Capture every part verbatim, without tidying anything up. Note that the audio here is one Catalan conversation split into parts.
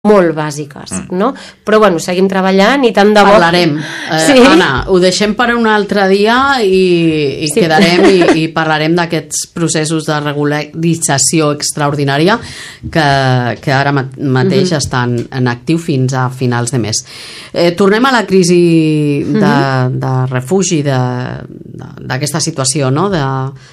molt bàsiques, mm. no? Però bueno, seguim treballant i tant de bo... Parlarem, eh, sí? Anna, ho deixem per un altre dia i, i sí. quedarem i, i parlarem d'aquests processos de regularització extraordinària que, que ara mateix mm-hmm. estan en actiu fins a finals de mes. Eh, tornem a la crisi de, mm-hmm. de refugi, d'aquesta situació, no? De,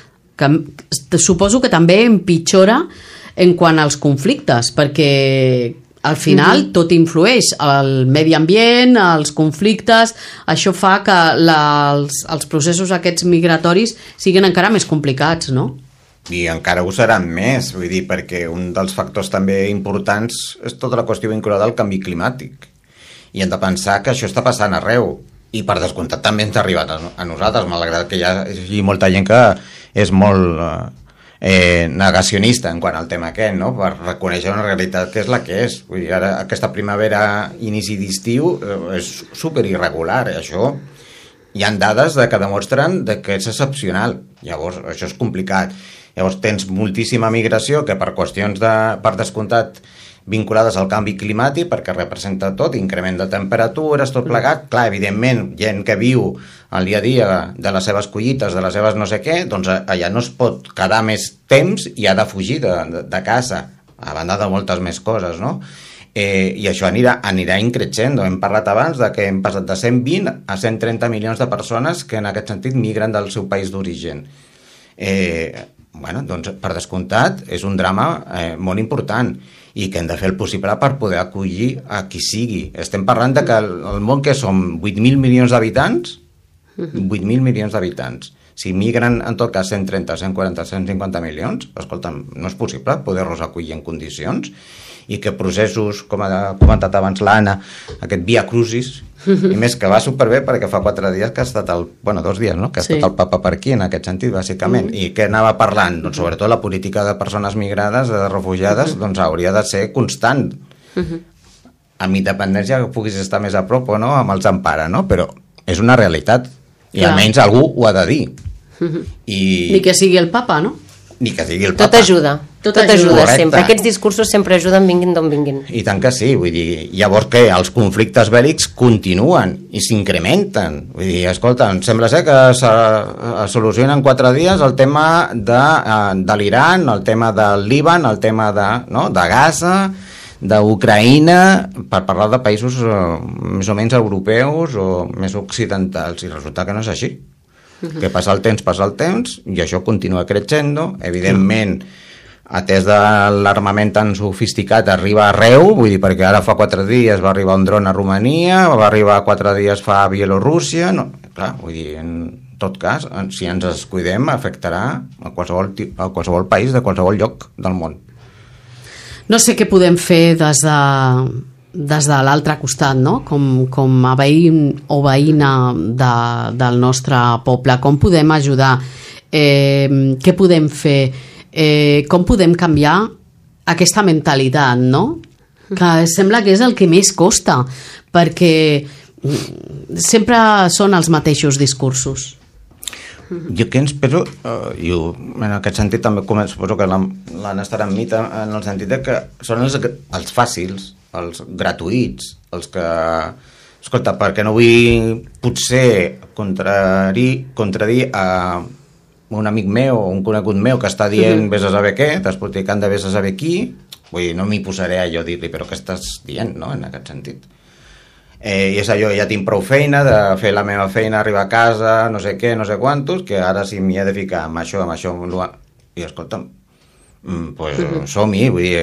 que suposo que també empitjora en quant als conflictes, perquè al final mm-hmm. tot influeix, el medi ambient, els conflictes, això fa que la, els, els processos aquests migratoris siguin encara més complicats, no? I encara ho seran més, vull dir, perquè un dels factors també importants és tota la qüestió vinculada al canvi climàtic. I hem de pensar que això està passant arreu, i per descomptat també ens ha arribat a, a nosaltres, malgrat que hi ha, hi ha molta gent que és molt... Eh, Eh, negacionista en quant al tema aquest, no? Per reconèixer una realitat que és la que és. Vull dir, ara aquesta primavera, inici d'estiu, eh, és super irregular. Això hi ha dades de que demostren de que és excepcional. Llavors, això és complicat. Llavors, tens moltíssima migració que per qüestions de, per descomptat, vinculades al canvi climàtic, perquè representa tot, increment de temperatures, tot plegat. Clar, evidentment, gent que viu al dia a dia de les seves collites, de les seves no sé què, doncs allà no es pot quedar més temps i ha de fugir de, de, de casa, a banda de moltes més coses, no? Eh, I això anirà, anirà increixent. Hem parlat abans de que hem passat de cent vint a cent trenta milions de persones que en aquest sentit migren del seu país d'origen. Eh, bueno, doncs, per descomptat, és un drama eh, molt important i que hem de fer el possible per poder acollir a qui sigui. Estem parlant de que el, el món que som vuit mil milions d'habitants, vuit mil milions d'habitants. Si migren en tot cas cent trenta, cent quaranta, cent cinquanta milions, escolta'm, no és possible poder-los acollir en condicions i que processos, com ha comentat abans l'Anna, aquest via crucis, i més que va superbé perquè fa quatre dies que ha estat el, bueno, dos dies, no? Que ha estat sí. el papa per aquí, en aquest sentit, bàsicament. Mm. I que anava parlant? Doncs sobretot la política de persones migrades, de refugiades, mm-hmm. doncs hauria de ser constant. Mm-hmm. Amb independència que puguis estar més a prop o no, amb els empara, no? Però és una realitat. I Clar. almenys algú ho ha de dir. Mm-hmm. I... Ni que sigui el papa, no? Ni que sigui el papa. Tot ajuda. Tot, Tot ajuda, ajuda sempre. Aquests discursos sempre ajuden, vinguin d'on vinguin. I tant que sí, vull dir, llavors que els conflictes bèl·lics continuen i s'incrementen. Vull dir, escolta, em sembla ser que se soluciona en quatre dies el tema de, de l'Iran, el tema del Líban, el tema de, no, de Gaza, d'Ucraïna, per parlar de països eh, més o menys europeus o més occidentals, i resulta que no és així. Uh-huh. Que passa el temps, passa el temps, i això continua creixent, evidentment, atès de l'armament tan sofisticat, arriba arreu, vull dir, perquè ara fa quatre dies va arribar un dron a Romania, va arribar quatre dies fa a Bielorússia, no, clar, vull dir, en tot cas, si ens descuidem, afectarà a qualsevol, a qualsevol país de qualsevol lloc del món. No sé què podem fer des de, des de l'altre costat, no? Com, com a veïn o veïna de, del nostre poble, com podem ajudar, eh, què podem fer, eh, com podem canviar aquesta mentalitat, no? Que sembla que és el que més costa, perquè sempre són els mateixos discursos. Jo què ens penso, uh, jo en aquest sentit també suposo que l'Anna estarà amb mi en el sentit de que són els, els fàcils, els gratuïts, els que, escolta, perquè no vull potser contradir, contradir a un amic meu o un conegut meu que està dient mm-hmm. vés a saber què, despoticant de vés a saber qui, vull dir, no m'hi posaré a jo a dir-li, però què estàs dient, no?, en aquest sentit. Eh, i és allò, ja tinc prou feina de fer la meva feina, arribar a casa, no sé què, no sé quantos, que ara si m'hi he de ficar amb això, amb això, amb i escolta'm, pues mm-hmm. som-hi, vull dir,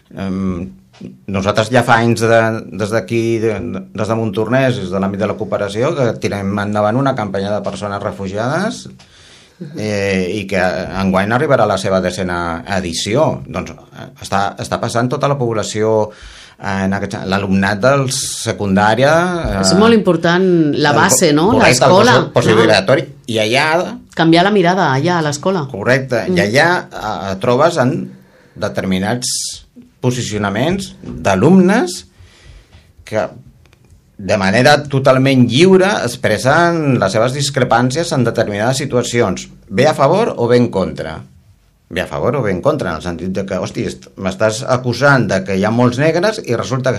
eh, nosaltres ja fa anys de, des d'aquí, de, des de Montornès, des de l'àmbit de la cooperació, que tirem endavant una campanya de persones refugiades eh, i que enguany arribarà a la seva desena edició. Doncs està, està passant tota la població, en l'alumnat del secundària, és molt important la base, no? Correcte, l'escola, el postobligatori, no? I allà canviar la mirada allà a l'escola, correcte, mm. i allà eh, trobes en determinats posicionaments d'alumnes que de manera totalment lliure expressen les seves discrepàncies en determinades situacions, bé a favor o bé en contra. bé a favor o bé en contra, en el sentit de que, hosti, m'estàs acusant de que hi ha molts negres i resulta que